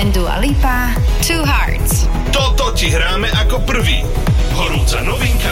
and Dua Lipa, Two Hearts. Toto ti hráme ako prvý. Horúca novinka